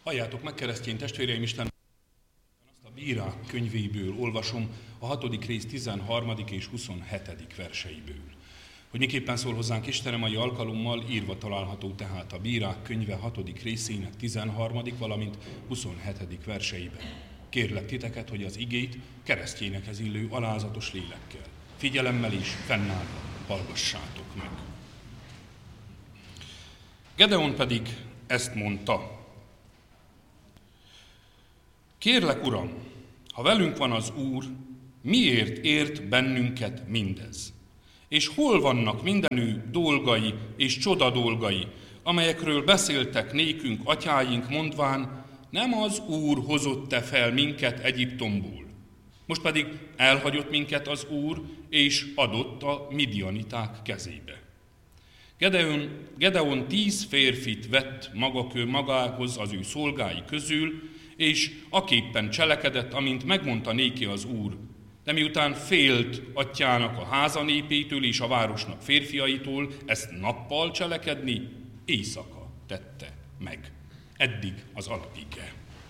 Halljátok meg, keresztény testvéreim, Isten azt a Bírák könyvéből olvasom, a 6. rész 13. és 27. verseiből. Hogy miképpen szól hozzánk Istenem, mai alkalommal írva található tehát a Bírák könyve 6. részének 13. valamint 27. verseiben. Kérlek titeket, hogy az igét keresztjénekhez illő alázatos lélekkel, figyelemmel és fennállva hallgassátok meg. Gedeon pedig ezt mondta: Kérlek, Uram, ha velünk van az Úr, miért ért bennünket mindez? És hol vannak mindenű dolgai és csoda dolgai, amelyekről beszéltek nékünk atyáink, mondván, nem az Úr hozott-e fel minket Egyiptomból? Most pedig elhagyott minket az Úr, és adott a midianiták kezébe. Gedeon 10 férfit vett magához az ő szolgái közül, és aképpen cselekedett, amint megmondta néki az Úr. De miután félt atyának a háza népétől és a városnak férfiaitól ezt nappal cselekedni, éjszaka tette meg. Eddig az alapige.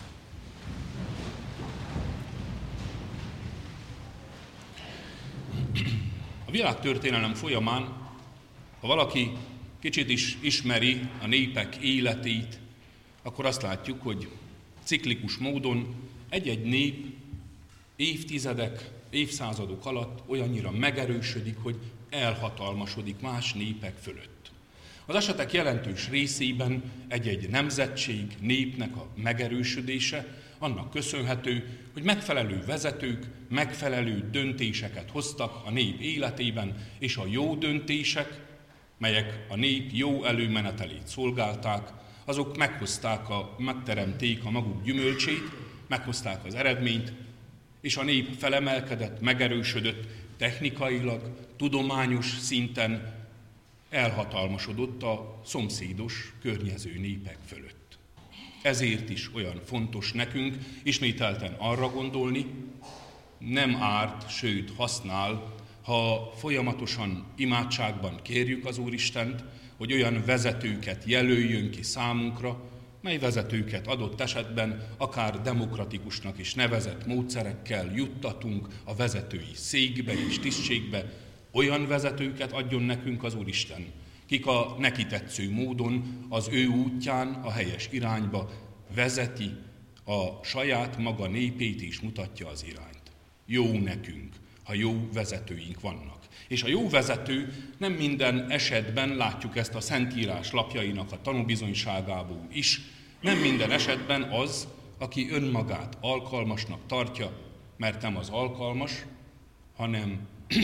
A világtörténelem folyamán, ha valaki kicsit is ismeri a népek életét, akkor azt látjuk, hogy ciklikus módon egy-egy nép évtizedek, évszázadok alatt olyannyira megerősödik, hogy elhatalmasodik más népek fölött. Az esetek jelentős részében egy-egy nemzetség, népnek a megerősödése annak köszönhető, hogy megfelelő vezetők megfelelő döntéseket hoztak a nép életében, és a jó döntések, melyek a nép jó előmenetelét szolgálták, azok megteremték a maguk gyümölcsét, meghozták az eredményt, és a nép felemelkedett, megerősödött, technikailag, tudományos szinten elhatalmasodott a szomszédos, környező népek fölött. Ezért is olyan fontos nekünk ismételten arra gondolni, nem árt, sőt használ, ha folyamatosan imádságban kérjük az Úristent, hogy olyan vezetőket jelöljön ki számunkra, mely vezetőket adott esetben akár demokratikusnak is nevezett módszerekkel juttatunk a vezetői székbe és tisztségbe, olyan vezetőket adjon nekünk az Úristen, kik a neki tetsző módon az ő útján, a helyes irányba vezeti a saját maga népét és mutatja az irányt. Jó nekünk, ha jó vezetőink vannak. És a jó vezető nem minden esetben, látjuk ezt a Szentírás lapjainak a tanúbizonyságából is, nem minden esetben az, aki önmagát alkalmasnak tartja, mert nem az alkalmas, hanem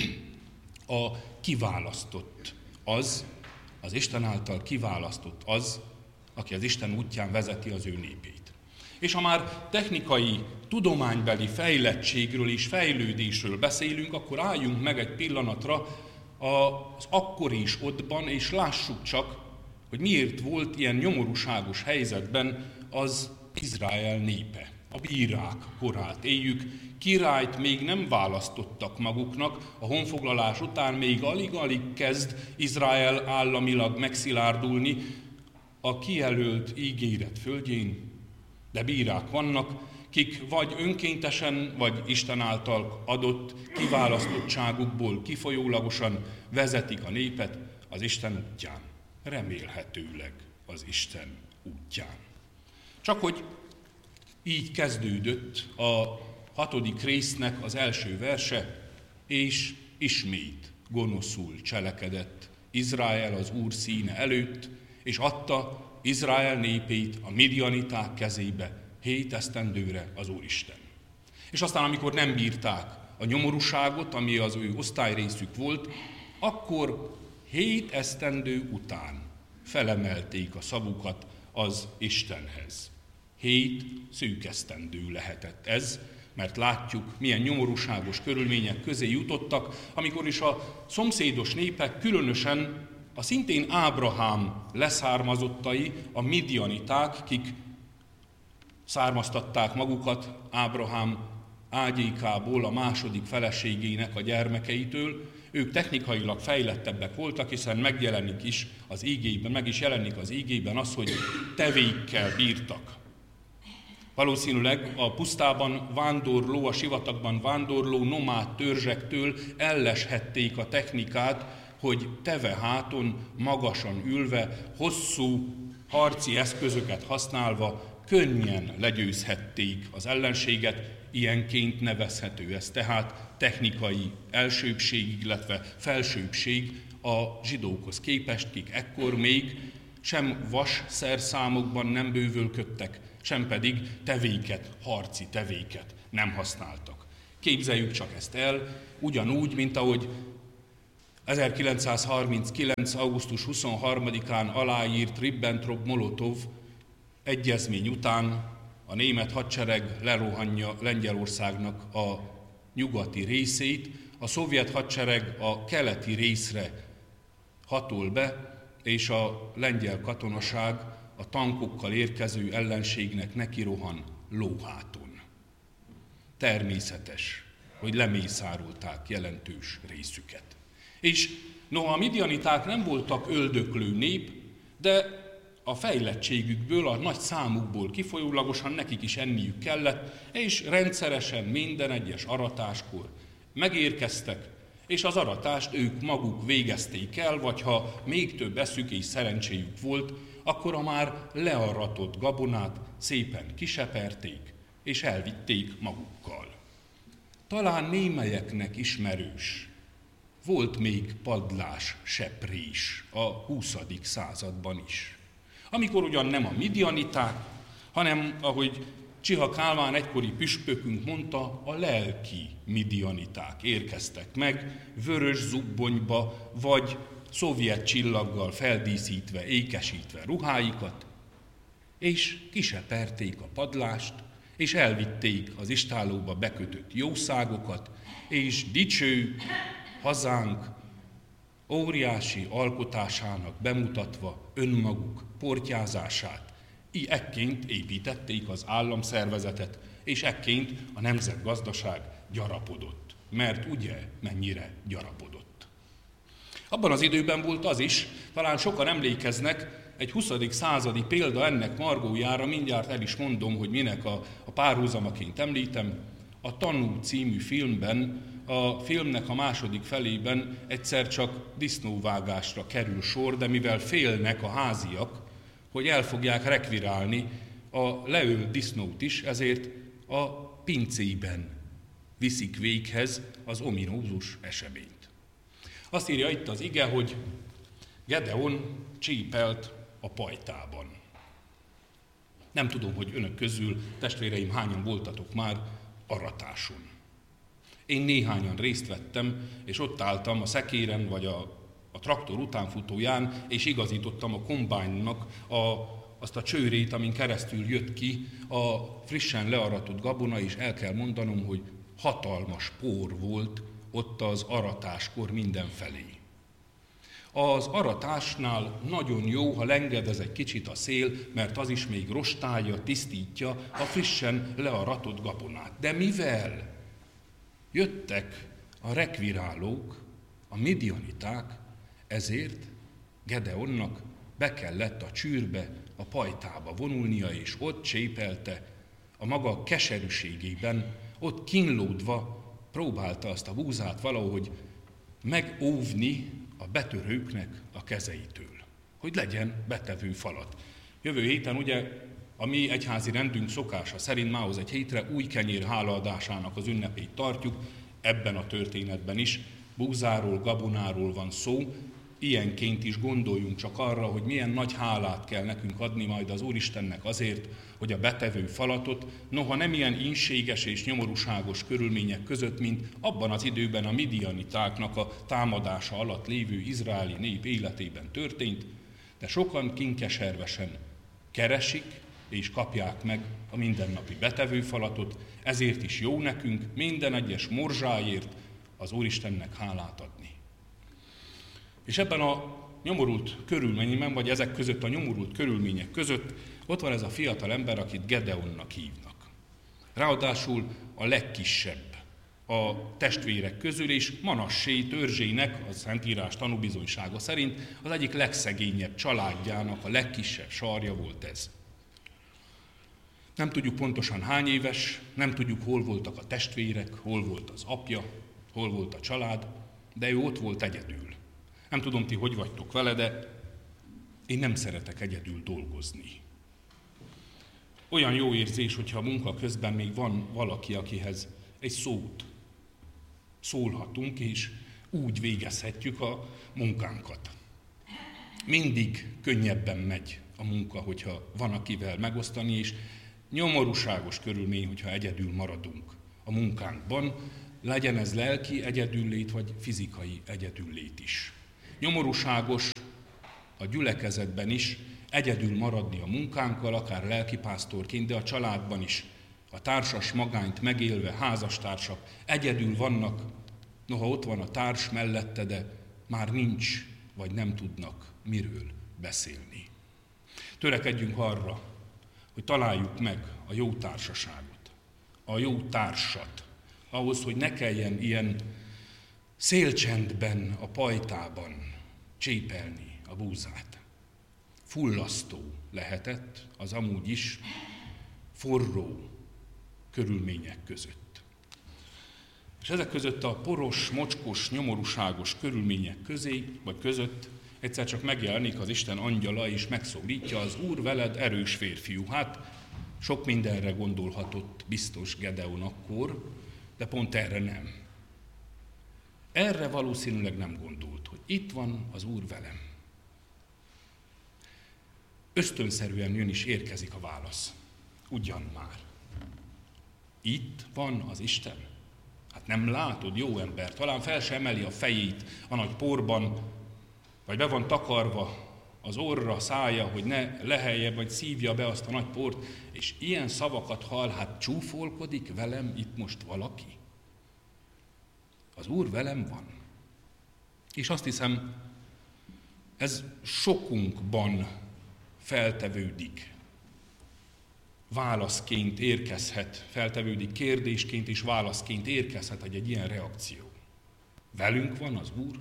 a kiválasztott az Isten által kiválasztott az, aki az Isten útján vezeti az ő népét. És ha már technikai, tudománybeli fejlettségről és fejlődésről beszélünk, akkor álljunk meg egy pillanatra az akkor és ottban, és lássuk csak, hogy miért volt ilyen nyomorúságos helyzetben az Izrael népe. A bírák korát éljük, királyt még nem választottak maguknak, a honfoglalás után még alig-alig kezd Izrael államilag megszilárdulni a kijelölt ígéret földjén, de bírák vannak, kik vagy önkéntesen, vagy Isten által adott kiválasztottságukból kifolyólagosan vezetik a népet az Isten útján. Remélhetőleg az Isten útján. Csak hogy így kezdődött a 6. résznek az első verse, és ismét gonoszul cselekedett Izrael az Úr színe előtt, és adta Izrael népét a midianiták kezébe 7 esztendőre az Úristen. És aztán, amikor nem bírták a nyomorúságot, ami az ő osztályrészük volt, akkor 7 esztendő után felemelték a szavukat az Istenhez. 7 szűk esztendő lehetett ez, mert látjuk, milyen nyomorúságos körülmények közé jutottak, amikor is a szomszédos népek, különösen a szintén Ábrahám leszármazottai, a midianiták, kik származtatták magukat Ábrahám ágyékából, a második feleségének a gyermekeitől, ők technikailag fejlettebbek voltak, hiszen megjelenik is az ígében, meg is jelenik az ígében az, hogy tevékkel bírtak. Valószínűleg a pusztában vándorló, a sivatagban vándorló nomád törzsektől elleshették a technikát, hogy teve háton, magasan ülve, hosszú harci eszközöket használva könnyen legyőzhették az ellenséget, ilyenként nevezhető ez tehát technikai elsőbbség, illetve felsőbbség a zsidókhoz képest, kik ekkor még sem vas szerszámokban nem bővölködtek, sem pedig tevéket, harci tevéket nem használtak. Képzeljük csak ezt el, ugyanúgy, mint ahogy 1939. augusztus 23-án aláírt Ribbentrop-Molotov egyezmény után a német hadsereg lerohanja Lengyelországnak a nyugati részét, a szovjet hadsereg a keleti részre hatol be, és a lengyel katonaság a tankokkal érkező ellenségnek nekirohan lóháton. Természetes, hogy lemészárolták jelentős részüket. És noha a midianiták nem voltak öldöklő nép, de a fejlettségükből, a nagy számukból kifolyólagosan nekik is enniük kellett, és rendszeresen minden egyes aratáskor megérkeztek, és az aratást ők maguk végezték el, vagy ha még több eszük és szerencséjük volt, akkor a már learatott gabonát szépen kiseperték, és elvitték magukkal. Talán némelyeknek ismerős, volt még padlás seprés a 20. században is. Amikor ugyan nem a midianiták, hanem, ahogy Csiha Kálmán egykori püspökünk mondta, a lelki midianiták érkeztek meg, vörös zubbonyba vagy szovjet csillaggal feldíszítve, ékesítve ruháikat, és kiseperték a padlást, és elvitték az istállóba bekötött jószágokat, és dicső hazánk óriási alkotásának bemutatva önmaguk portyázását, ekként építették az államszervezetet, és ekként a nemzetgazdaság gyarapodott. Mert ugye mennyire gyarapodott. Abban az időben volt az is, talán sokan emlékeznek, egy 20. századi példa ennek margójára, mindjárt el is mondom, hogy minek a párhuzamaként említem, a Tanú című filmben, a filmnek a második felében egyszer csak disznóvágásra kerül sor, de mivel félnek a háziak, hogy el fogják rekvirálni a leölt disznót is, ezért a pincében viszik véghez az ominózus eseményt. Azt írja itt az ige, hogy Gedeon csípelt a pajtában. Nem tudom, hogy önök közül, testvéreim, hányan voltatok már aratáson. Én néhányan részt vettem, és ott álltam a szekéren, vagy a traktor utánfutóján, és igazítottam a kombánynak azt a csőrét, amin keresztül jött ki a frissen learatott gabona, és el kell mondanom, hogy hatalmas pór volt ott az aratáskor mindenfelé. Az aratásnál nagyon jó, ha lengedez egy kicsit a szél, mert az is még rostálja, tisztítja a frissen learatott gabonát. De mivel jöttek a rekvirálók, a midianiták, ezért Gedeonnak be kellett a csűrbe, a pajtába vonulnia, és ott csépelte, a maga keserűségében, ott kínlódva próbálta azt a búzát valahogy megóvni a betörőknek a kezeitől, hogy legyen betevő falat. Jövő héten ugye a mi egyházi rendünk szokása szerint mához egy hétre új kenyér hálaadásának az ünnepét tartjuk, ebben a történetben is búzáról, gabonáról van szó, ilyenként is gondoljunk csak arra, hogy milyen nagy hálát kell nekünk adni majd az Úristennek azért, hogy a betevő falatot, noha nem ilyen ínséges és nyomorúságos körülmények között, mint abban az időben a midianitáknak a támadása alatt lévő izraeli nép életében történt, de sokan kinkeservesen keresik és kapják meg a mindennapi betevő falatot, ezért is jó nekünk minden egyes morzsáért az Úristennek hálát adni. És ebben a nyomorult körülményben, vagy ezek között a nyomorult körülmények között ott van ez a fiatal ember, akit Gedeonnak hívnak. Ráadásul a legkisebb a testvérek közül, és Manassé törzsének, a Szentírás tanúbizonysága szerint az egyik legszegényebb családjának a legkisebb sarja volt ez. Nem tudjuk pontosan hány éves, nem tudjuk, hol voltak a testvérek, hol volt az apja, hol volt a család, de ő ott volt egyedül. Nem tudom, ti hogy vagytok vele, de én nem szeretek egyedül dolgozni. Olyan jó érzés, hogyha a munka közben még van valaki, akihez egy szót szólhatunk, és úgy végezhetjük a munkánkat. Mindig könnyebben megy a munka, hogyha van akivel megosztani, és nyomorúságos körülmény, hogyha egyedül maradunk a munkánkban, legyen ez lelki egyedüllét, vagy fizikai egyedüllét is. Nyomorúságos a gyülekezetben is egyedül maradni a munkánkkal, akár lelkipásztorként, de a családban is. A társas magányt megélve házastársak egyedül vannak, noha ott van a társ mellette, de már nincs, vagy nem tudnak miről beszélni. Törekedjünk arra, hogy találjuk meg a jó társaságot, a jó társat, ahhoz, hogy ne kelljen ilyen szélcsendben, a pajtában csépelni a búzát. Fullasztó lehetett az amúgy is forró körülmények között. És ezek között a poros, mocskos, nyomorúságos körülmények között egyszer csak megjelenik az Isten angyala, és megszólítja: az Úr veled, erős férfiú. Hát sok mindenre gondolhatott biztos Gedeon akkor, de pont erre nem. Erre valószínűleg nem gondolt, hogy itt van az Úr velem. Ösztönszerűen jön is érkezik a válasz. Ugyan már. Itt van az Isten. Hát nem látod, jó ember, talán fel sem emeli a fejét a nagy porban, vagy be van takarva az orra, szája, hogy ne lehelje, vagy szívja be azt a nagy port, és ilyen szavakat hall, hát csúfolkodik velem itt most valaki? Az Úr velem van. És azt hiszem, ez sokunkban feltevődik. Válaszként érkezhet, feltevődik kérdésként, és válaszként érkezhet egy ilyen reakció. Velünk van az Úr?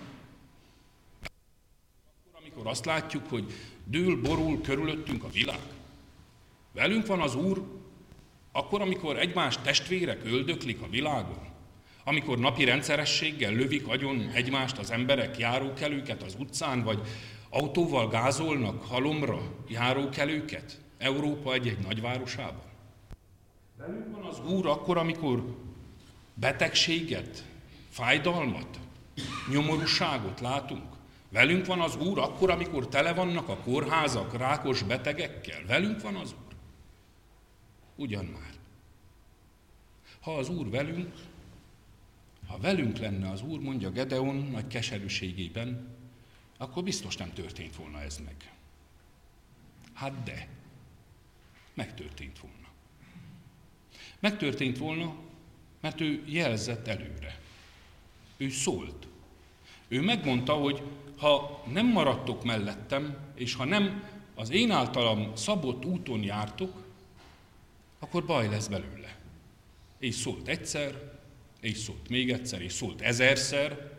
Akkor, amikor azt látjuk, hogy dől, borul körülöttünk a világ. Velünk van az Úr, akkor, amikor egymás testvérek öldöklik a világon. Amikor napi rendszerességgel lövik agyon egymást az emberek, járókelőket az utcán, vagy autóval gázolnak halomra járókelőket Európa egy-egy nagyvárosában. Velünk van az Úr akkor, amikor betegséget, fájdalmat, nyomorúságot látunk. Velünk van az Úr akkor, amikor tele vannak a kórházak rákos betegekkel. Velünk van az Úr. Ugyan már. Ha az Úr velünk, ha velünk lenne az Úr, mondja Gedeon nagy keserűségében, akkor biztos nem történt volna ez meg. Hát de, megtörtént volna. Megtörtént volna, mert ő jelzett előre. Ő szólt. Ő megmondta, hogy ha nem maradtok mellettem, és ha nem az én általam szabott úton jártok, akkor baj lesz belőle. És szólt egyszer, és szólt még egyszer, és szólt ezerszer,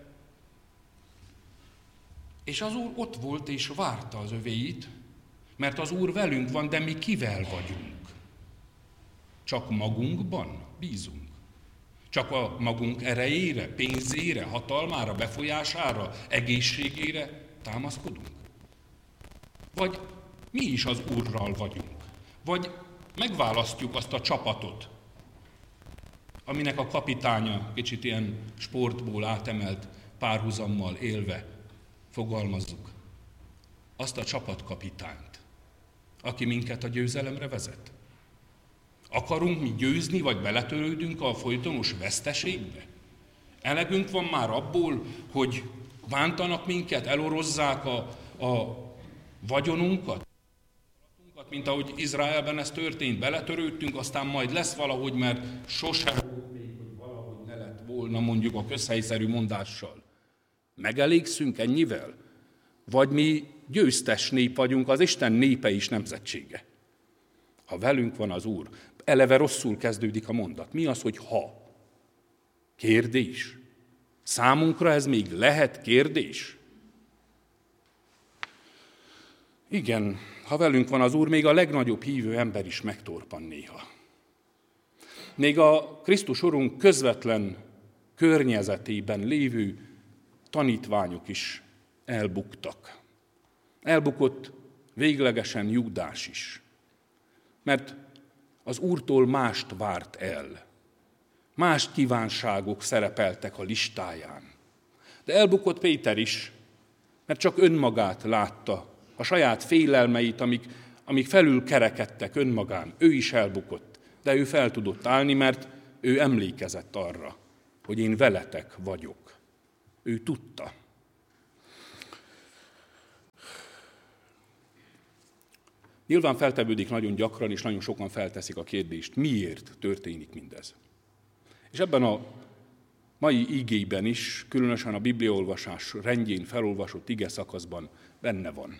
és az Úr ott volt, és várta az övéit, mert az Úr velünk van, de mi kivel vagyunk? Csak magunkban bízunk. Csak a magunk erejére, pénzére, hatalmára, befolyására, egészségére támaszkodunk? Vagy mi is az Úrral vagyunk? Vagy megválasztjuk azt a csapatot, aminek a kapitánya kicsit ilyen sportból átemelt párhuzammal élve fogalmazzuk. Azt a csapatkapitányt, aki minket a győzelemre vezet. Akarunk mi győzni, vagy beletörődünk a folytonos veszteségbe? Elegünk van már abból, hogy bántanak minket, elorozzák a vagyonunkat, mint ahogy Izraelben ez történt, beletörődtünk, aztán majd lesz valahogy, mert sosem volt még, hogy valahogy ne lett volna, mondjuk a közhelyszerű mondással. Megelégszünk ennyivel? Vagy mi győztes nép vagyunk, az Isten népe és nemzetsége? Ha velünk van az Úr, eleve rosszul kezdődik a mondat. Mi az, hogy ha? Kérdés? Számunkra ez még lehet kérdés? Igen, ha velünk van az Úr, még a legnagyobb hívő ember is megtorpan néha. Még a Krisztus Urunk közvetlen környezetében lévő tanítványok is elbuktak. Elbukott véglegesen Júdás is, mert az Úrtól mást várt el. Más kívánságok szerepeltek a listáján. De elbukott Péter is, mert csak önmagát látta, a saját félelmeit, amik felül kerekedtek önmagán. Ő is elbukott, de ő fel tudott állni, mert ő emlékezett arra, hogy én veletek vagyok. Ő tudta. Nyilván feltevődik nagyon gyakran, és nagyon sokan felteszik a kérdést, miért történik mindez. És ebben a mai igében is, különösen a bibliaolvasás rendjén felolvasott ige szakaszban benne van.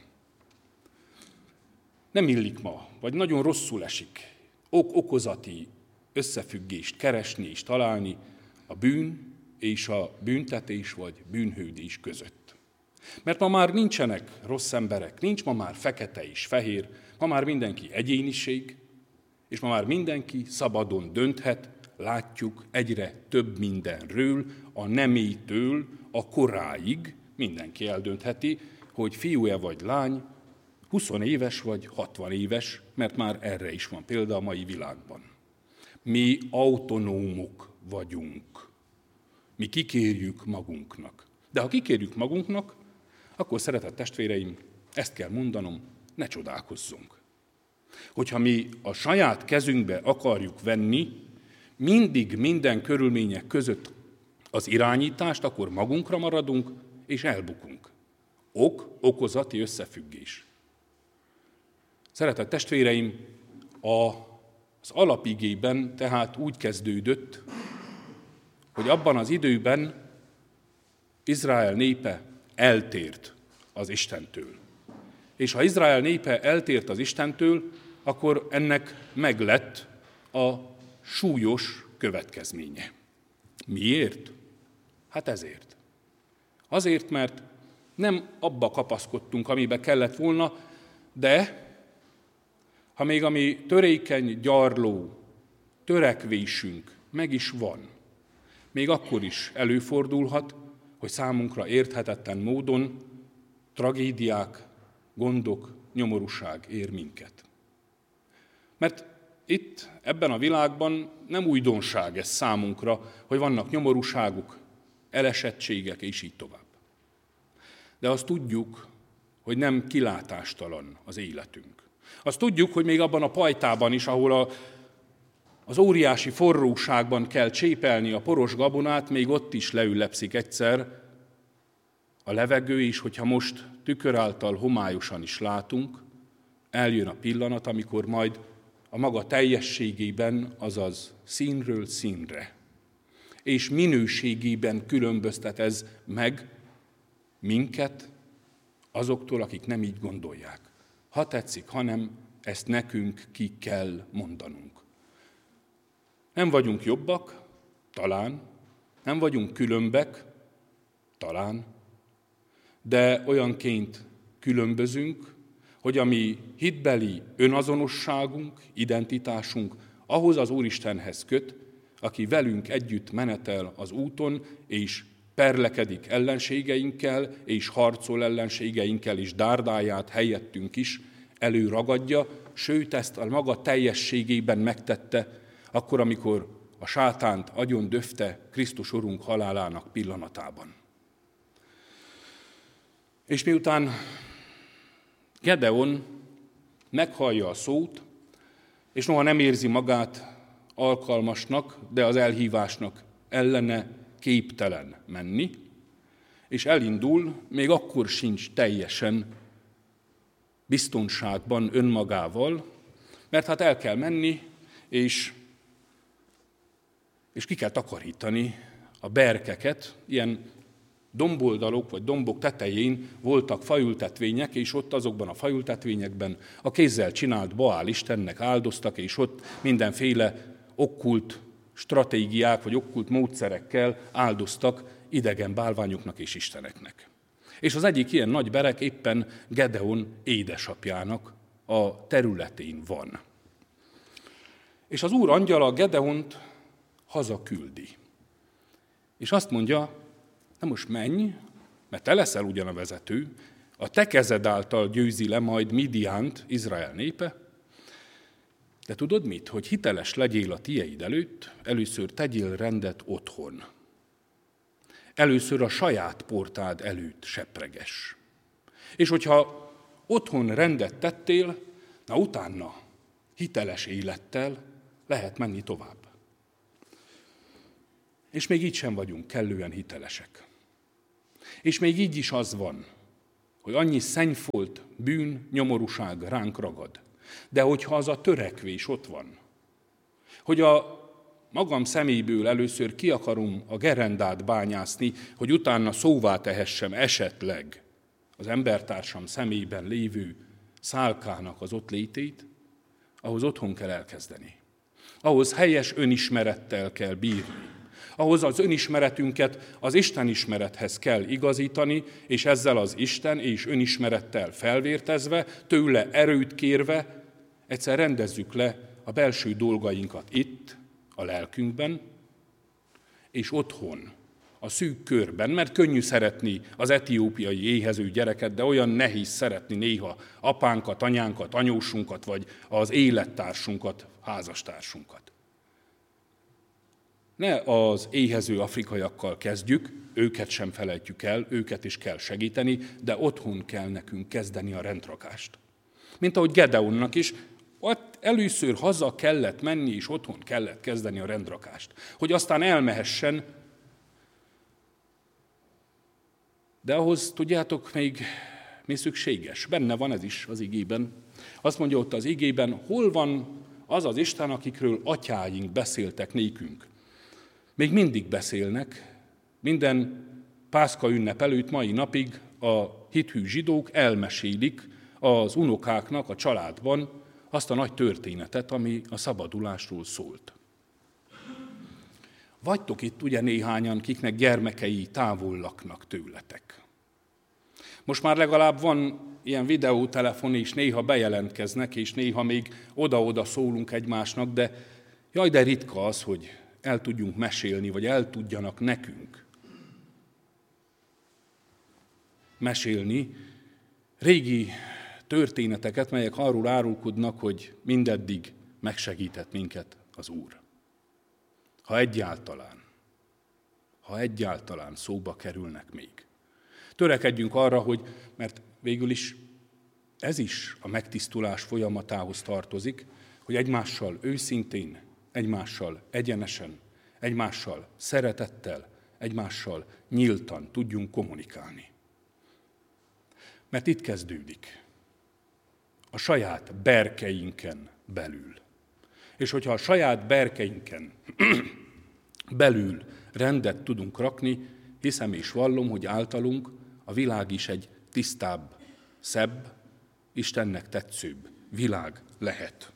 Nem illik ma, vagy nagyon rosszul esik okozati összefüggést keresni és találni a bűn és a büntetés vagy bűnhődés között. Mert ma már nincsenek rossz emberek, nincs ma már fekete és fehér, ma már mindenki egyéniség, és ma már mindenki szabadon dönthet, látjuk egyre több mindenről, a nemétől a koráig mindenki eldöntheti, hogy fiú-e vagy lány, 20 éves vagy 60 éves, mert már erre is van példa a mai világban. Mi autonómok vagyunk. Mi kikérjük magunknak. De ha kikérjük magunknak, akkor szeretett testvéreim, ezt kell mondanom, ne csodálkozzunk. Hogyha mi a saját kezünkbe akarjuk venni, mindig minden körülmények között az irányítást, akkor magunkra maradunk és elbukunk. Okozati összefüggés. Szeretett testvéreim, az alapigében tehát úgy kezdődött, hogy abban az időben Izrael népe eltért az Istentől. És ha Izrael népe eltért az Istentől, akkor ennek meglett a súlyos következménye. Miért? Hát ezért. Azért, mert nem abba kapaszkodtunk, amibe kellett volna, de ha még a mi törékeny, gyarló törekvésünk meg is van, még akkor is előfordulhat, hogy számunkra érthetetlen módon tragédiák, gondok, nyomorúság ér minket. Mert itt, ebben a világban nem újdonság ez számunkra, hogy vannak nyomorúságok, elesettségek, és így tovább. De azt tudjuk, hogy nem kilátástalan az életünk. Azt tudjuk, hogy még abban a pajtában is, ahol az óriási forróságban kell csépelni a poros gabonát, még ott is leülepszik egyszer a levegő, és hogyha most tükör által homályosan is látunk, eljön a pillanat, amikor majd a maga teljességében, azaz színről színre, és minőségében különböztet ez meg minket azoktól, akik nem így gondolják. Ha tetszik, hanem ezt nekünk ki kell mondanunk. Nem vagyunk jobbak, talán, nem vagyunk különbek, talán, de olyanként különbözünk, hogy a mi hitbeli önazonosságunk, identitásunk ahhoz az Úristenhez köt, aki velünk együtt menetel az úton, és perlekedik ellenségeinkkel, és harcol ellenségeinkkel, és dárdáját helyettünk is előragadja, sőt ezt a maga teljességében megtette, akkor, amikor a sátánt agyon döfte Krisztus Urunk halálának pillanatában. És miután Gedeon meghallja a szót, és noha nem érzi magát alkalmasnak, de az elhívásnak ellene képtelen menni, és elindul, még akkor sincs teljesen biztonságban önmagával, mert hát el kell menni, és ki kell takarítani a berkeket, ilyen domboldalok vagy dombok tetején voltak faültetvények, és ott azokban a faültetvényekben a kézzel csinált Baál istennek áldoztak, és ott mindenféle okkult stratégiák vagy okkult módszerekkel áldoztak idegen bálványoknak és isteneknek. És az egyik ilyen nagy berek éppen Gedeon édesapjának a területén van. És az Úr angyala Gedeont hazaküldi. És azt mondja, na most menj, mert te leszel ugyan a vezető, a te kezed által győzi le majd Midiánt, Izrael népe, de tudod mit? Hogy hiteles legyél a tieid előtt, először tegyél rendet otthon. Először a saját portád előtt sepreges. És hogyha otthon rendet tettél, na utána hiteles élettel lehet menni tovább. És még így sem vagyunk kellően hitelesek. És még így is az van, hogy annyi szennyfolt, bűn, nyomorúság ránk ragad. De hogyha az a törekvés ott van, hogy a magam szeméből először ki akarom a gerendát bányászni, hogy utána szóvá tehessem esetleg az embertársam szemében lévő szálkának az ott létét, ahhoz otthon kell elkezdeni. Ahhoz helyes önismerettel kell bírni. Ahhoz az önismeretünket az Istenismerethez kell igazítani, és ezzel az Isten és önismerettel felvértezve, tőle erőt kérve, egyszer rendezzük le a belső dolgainkat itt, a lelkünkben, és otthon, a szűk körben, mert könnyű szeretni az etiópiai éhező gyereket, de olyan nehéz szeretni néha apánkat, anyánkat, anyósunkat, vagy az élettársunkat, házastársunkat. Ne az éhező afrikaiakkal kezdjük, őket sem felejtjük el, őket is kell segíteni, de otthon kell nekünk kezdeni a rendrakást. Mint ahogy Gedeonnak is, ott először haza kellett menni, és otthon kellett kezdeni a rendrakást, hogy aztán elmehessen. De ahhoz, tudjátok, még mi szükséges? Benne van ez is az igében. Azt mondja ott az igében, hol van az az Isten, akikről atyáink beszéltek nékünk. Még mindig beszélnek, minden Pászka ünnep előtt mai napig a hithű zsidók elmesélik az unokáknak a családban azt a nagy történetet, ami a szabadulásról szólt. Vagytok itt ugye néhányan, kiknek gyermekei távol laknak tőletek. Most már legalább van ilyen videótelefon, és néha bejelentkeznek, és néha még oda-oda szólunk egymásnak, de jaj, de ritka az, hogy el tudjunk mesélni, vagy el tudjanak nekünk mesélni régi történeteket, melyek arról árulkodnak, hogy mindeddig megsegített minket az Úr. Ha egyáltalán szóba kerülnek még. Törekedjünk arra, hogy, mert végül is ez is a megtisztulás folyamatához tartozik, hogy egymással őszintén, egymással egyenesen, egymással szeretettel, egymással nyíltan tudjunk kommunikálni. Mert itt kezdődik. A saját berkeinken belül. És hogyha a saját berkeinken belül rendet tudunk rakni, hiszem és vallom, hogy általunk a világ is egy tisztább, szebb, Istennek tetszőbb világ lehet.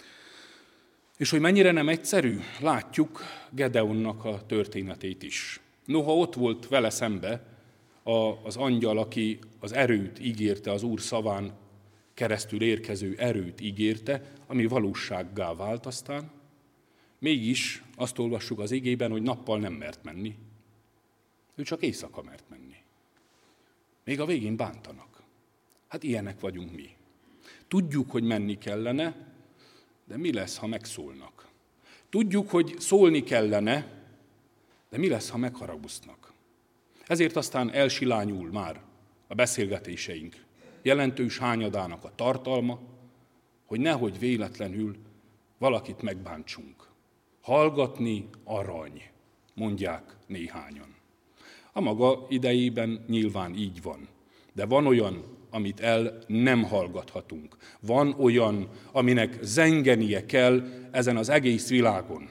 És hogy mennyire nem egyszerű, látjuk Gedeonnak a történetét is. Noha ott volt vele szembe az angyal, aki az erőt ígérte, az Úr szaván keresztül érkező erőt ígérte, ami valósággá vált aztán, mégis azt olvassuk az igében, hogy nappal nem mert menni. Ő csak éjszaka mert menni. Még a végén bántanak. Hát ilyenek vagyunk mi. Tudjuk, hogy menni kellene, de mi lesz, ha megszólnak? Tudjuk, hogy szólni kellene, de mi lesz, ha megharagusznak? Ezért aztán elsilányul már a beszélgetéseink jelentős hányadának a tartalma, hogy nehogy véletlenül valakit megbántsunk. Hallgatni arany, mondják néhányan. A maga idejében nyilván így van, de van olyan, amit el nem hallgathatunk. Van olyan, aminek zengenie kell ezen az egész világon.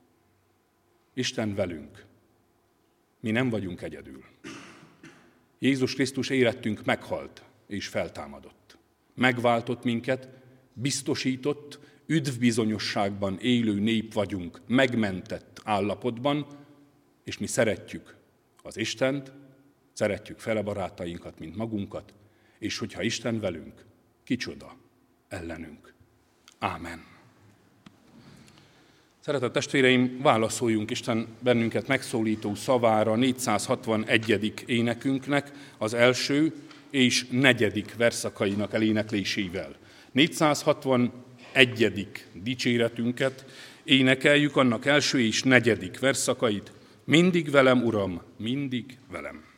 Isten velünk. Mi nem vagyunk egyedül. Jézus Krisztus érettünk meghalt és feltámadott. Megváltott minket, biztosított, üdvbizonyosságban élő nép vagyunk, megmentett állapotban, és mi szeretjük az Istent, szeretjük fele barátainkat, mint magunkat, és hogyha Isten velünk, kicsoda ellenünk. Ámen. Szeretett testvéreim, válaszoljunk Isten bennünket megszólító szavára 461. énekünknek az első és 4. verszakainak eléneklésével. 461. dicséretünket énekeljük, annak első és 4. verszakait. Mindig velem, Uram, mindig velem.